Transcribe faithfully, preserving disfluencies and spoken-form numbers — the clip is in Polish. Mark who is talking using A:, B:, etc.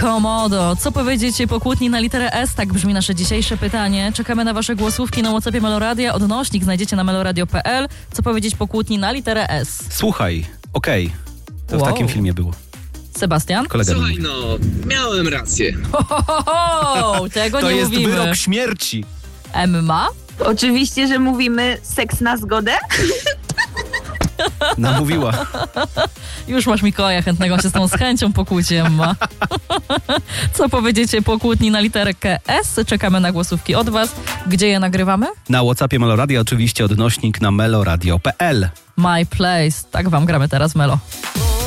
A: Komodo. Co powiedzieć po kłótni na literę S? Tak brzmi nasze dzisiejsze pytanie. Czekamy na wasze głosówki na WhatsAppie Meloradia. Odnośnik znajdziecie na meloradio kropka p l. Co powiedzieć po kłótni na literę S?
B: Słuchaj, okej. Okay. To wow. W takim filmie było.
A: Sebastian?
C: Kolega Słuchaj, no, miałem rację.
A: Ho, ho, ho, ho. Tego
B: to
A: nie
B: jest
A: mówimy.
B: Wyrok śmierci.
A: Emma?
D: Oczywiście, że mówimy seks na zgodę.
B: Namówiła.
A: Już masz Mikołaja chętnego się z tą z chęcią pokłóci, Emma. Co powiedziecie po kłótni na literkę S? Czekamy na głosówki od was. Gdzie je nagrywamy?
B: Na WhatsAppie Meloradia, oczywiście odnośnik na meloradio kropka p l.
A: My Place. Tak wam gramy teraz, Melo.